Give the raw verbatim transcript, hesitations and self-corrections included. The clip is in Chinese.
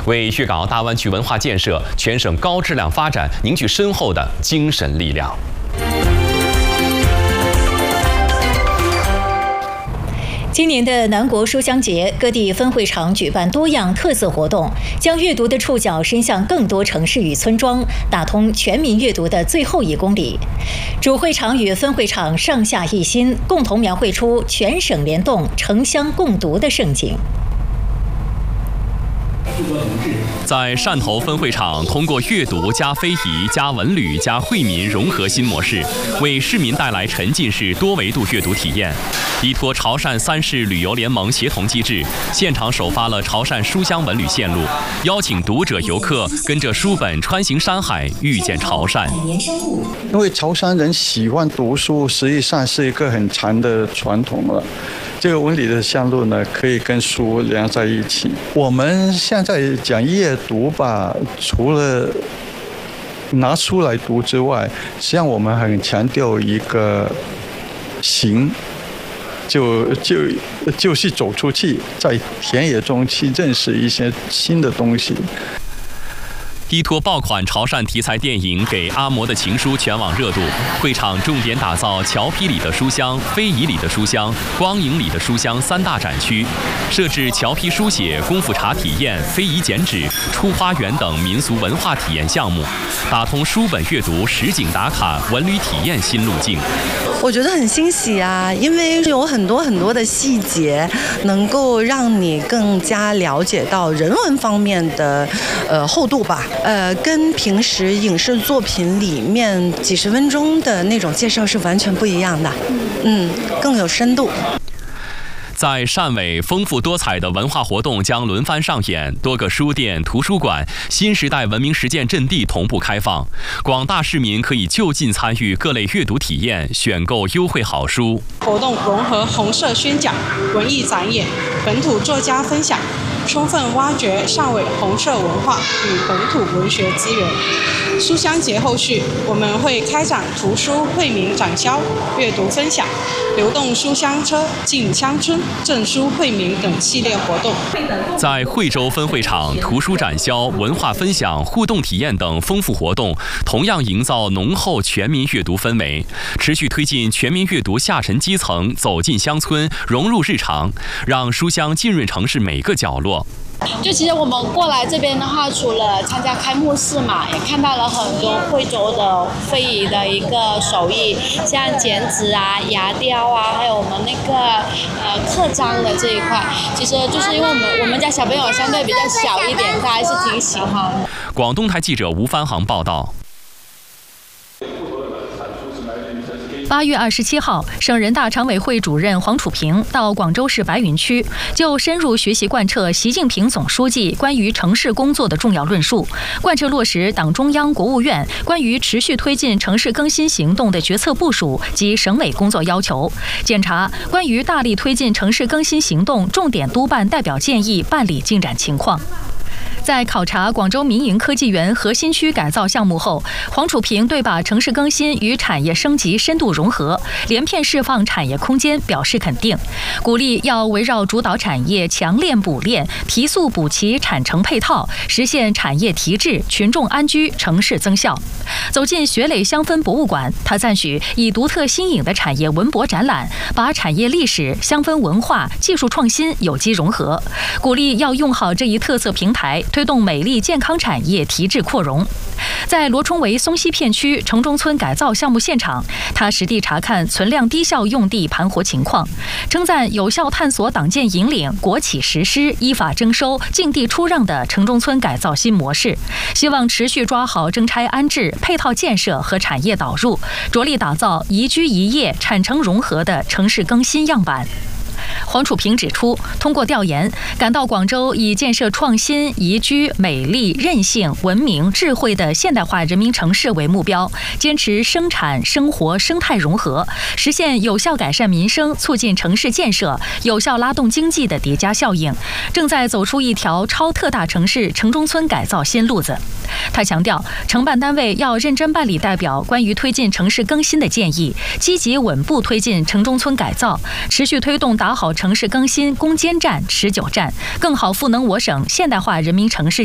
为粤港澳大湾区文化建设、全省高质量发展凝聚深厚的精神力量。 今年的南国书香节，各地分会场举办多样特色活动，将阅读的触角伸向更多城市与村庄，打通全民阅读的最后一公里。主会场与分会场上下一心，共同描绘出全省联动、城乡共读的盛景。 在汕头分会场，通过阅读加非遗加文旅加惠民融合新模式，为市民带来沉浸式多维度阅读体验。依托潮汕三市旅游联盟协同机制，现场首发了潮汕书香文旅线路，邀请读者游客跟着书本穿行山海，遇见潮汕。 因为潮汕人喜欢读书，实际上是一个很长的传统了。这个文旅的线路呢，可以跟书连在一起。我们现在讲阅读吧，除了拿书来读之外，实际上我们很强调一个行，就就就是走出去，在田野中去认识一些新的东西。 依托爆款潮汕题材电影《给阿嬷的情书》全网热度，会场重点打造桥坯里的书香、非遗里的书香、光影里的书香三大展区，设置桥坯书写、功夫茶体验、非遗剪纸、出花园等民俗文化体验项目，打通书本阅读、实景打卡、文旅体验新路径。 我觉得很欣喜啊，因为有很多很多的细节，能够让你更加了解到人文方面的呃厚度吧。呃，跟平时影视作品里面几十分钟的那种介绍是完全不一样的，嗯，更有深度。 在汕尾，丰富多彩的文化活动将轮番上演，多个书店、图书馆、新时代文明实践阵地同步开放，广大市民可以就近参与各类阅读体验，选购优惠好书。 活动融合红色宣讲、文艺展演、本土作家分享，充分挖掘汕尾红色文化与本土文学资源。书香节后续，我们会开展图书惠民展销、阅读分享、流动书香车进乡村、证书惠民等系列活动。 在惠州分会场，图书展销、文化分享、互动体验等丰富活动，同样营造浓厚全民阅读氛围，持续推进全民阅读下沉基层，走进乡村，融入日常，让书香浸润城市每个角落。 就其实我们过来这边的话，除了参加开幕式嘛，也看到了很多惠州的非遗的一个手艺，像剪纸啊、牙雕啊，还有我们那个呃刻章的这一块。其实就是因为我们我们家小朋友相对比较小一点，他还是挺喜欢的。 广东台记者吴帆航报道。 八月二十七号，省人大常委会主任黄楚平到广州市白云区，就深入学习贯彻习近平总书记关于城市工作的重要论述，贯彻落实党中央、国务院关于持续推进城市更新行动的决策部署及省委工作要求，检查关于大力推进城市更新行动重点督办代表建议办理进展情况。在考察广州民营科技园核心区改造项目后，黄楚平对把城市更新与产业升级深度融合、连片释放产业空间表示肯定，鼓励要围绕主导产业强链补链，提速补齐产城配套，实现产业提质、群众安居、城市增效。走进学磊香氛博物馆，他赞许以独特新颖的产业文博展览，把产业历史、香氛文化、技术创新有机融合，鼓励要用好这一特色平台，推动美丽健康产业提质扩容。在罗冲围松溪片区城中村改造项目现场，他实地查看存量低效用地盘活情况，称赞有效探索党建引领、国企实施、依法征收、竞地出让的城中村改造新模式，希望持续抓好征拆安置、配套建设和产业导入，着力打造宜居宜业、产城融合的城市更新样板。黄楚平指出，通过调研，感到广州以建设创新、宜居、美丽、韧性、文明、智慧的现代化人民城市为目标，坚持生产、生活、生态融合，实现有效改善民生、促进城市建设、有效拉动经济的叠加效应，正在走出一条超特大城市城中村改造新路子。他强调，承办单位要认真办理代表关于推进城市更新的建议，积极稳步推进城中村改造，持续推动打好城市更新攻坚战、持久战，更好赋能我省现代化人民城市